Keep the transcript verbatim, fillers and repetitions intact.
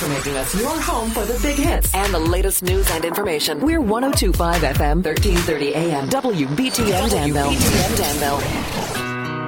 for making us your home for the big hits and the latest news and information. We're one oh two point five F M, thirteen thirty A M, W B T N Danville. W B T N Danville.